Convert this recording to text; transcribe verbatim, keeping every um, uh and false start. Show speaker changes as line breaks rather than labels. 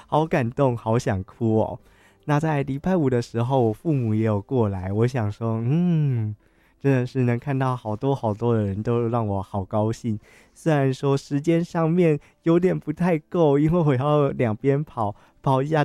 好感动，好想哭哦。那在礼拜五的时候，我父母也有过来，我想说，嗯，真的是能看到好多好多的人，都让我好高兴。虽然说时间上面有点不太够，因为我要两边跑，跑一下